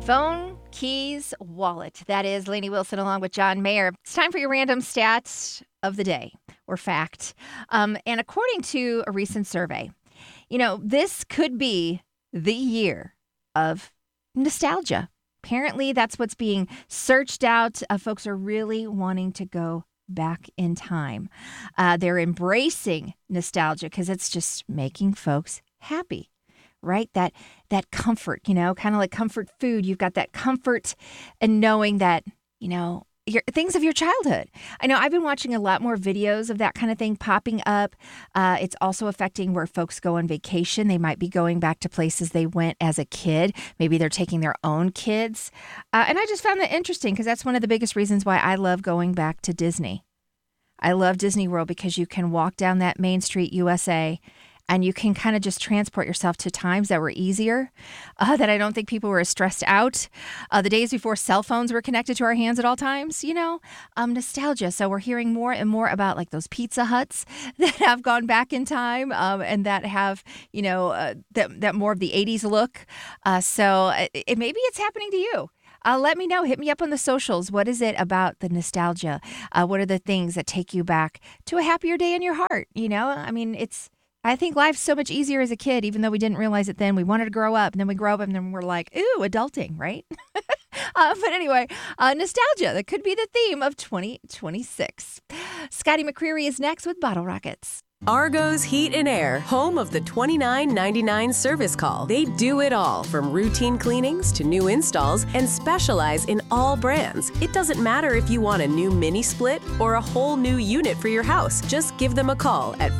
Phone, keys, wallet. That is Lainey Wilson along with John Mayer. It's time for your random stats of the day or fact. And according to a recent survey, this could be the year of nostalgia. Apparently, that's what's being searched out. Folks are really wanting to go back in time. They're embracing nostalgia because it's just making folks happy. Right? That comfort, kind of like comfort food. You've got that comfort in knowing that, things of your childhood. I know I've been watching a lot more videos of that kind of thing popping up. It's also affecting where folks go on vacation. They might be going back to places they went as a kid. Maybe they're taking their own kids. And I just found that interesting because that's one of the biggest reasons why I love going back to Disney. I love Disney World because you can walk down that Main Street USA and you can kind of just transport yourself to times that were easier, that I don't think people were as stressed out. The days before cell phones were connected to our hands at all times, nostalgia. So we're hearing more and more about like those Pizza Huts that have gone back in time and that have, that more of the 80s look. So maybe it's happening to you. Let me know. Hit me up on the socials. What is it about the nostalgia? What are the things that take you back to a happier day in your heart? I think life's so much easier as a kid, even though we didn't realize it then. We wanted to grow up, and then we grow up, and then we're like, ooh, adulting, right? But anyway, nostalgia. That could be the theme of 2026. Scotty McCreery is next with Bottle Rockets. Argo's Heat and Air, home of the $29.99 service call. They do it all, from routine cleanings to new installs, and specialize in all brands. It doesn't matter if you want a new mini split or a whole new unit for your house. Just give them a call at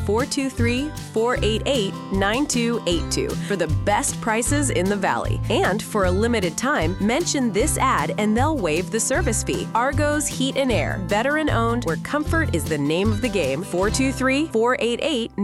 423-488-9282 for the best prices in the Valley. And for a limited time, mention this ad and they'll waive the service fee. Argo's Heat and Air, veteran-owned, where comfort is the name of the game. 423-488-9282.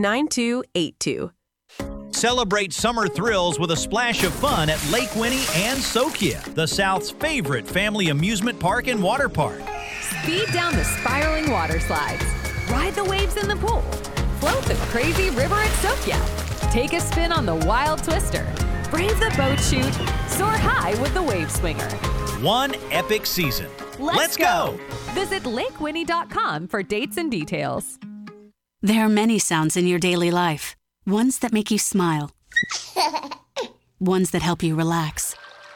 Celebrate summer thrills with a splash of fun at Lake Winnie and Sokia, the South's favorite family amusement park and water park. Speed down the spiraling water slides, ride the waves in the pool, float the crazy river at Sokia, take a spin on the wild twister, brave the boat chute, soar high with the wave swinger. One epic season. Let's go! Visit lakewinnie.com for dates and details. There are many sounds in your daily life. Ones that make you smile. Ones that help you relax.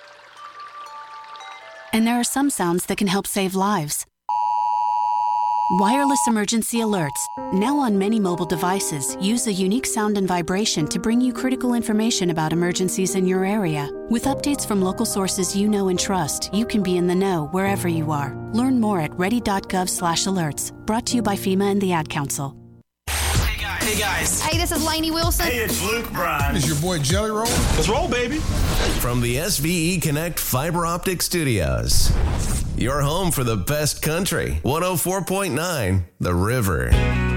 And there are some sounds that can help save lives. Wireless emergency alerts, now on many mobile devices, use a unique sound and vibration to bring you critical information about emergencies in your area. With updates from local sources you know and trust, you can be in the know wherever you are. Learn more at ready.gov/alerts. Brought to you by FEMA and the Ad Council. Hey guys. Hey, this is Lainey Wilson. Hey, it's Luke Bryan. It's your boy Jelly Roll. Let's roll, baby. From the SVE Connect Fiber Optic Studios. Your home for the best country. 104.9 The River.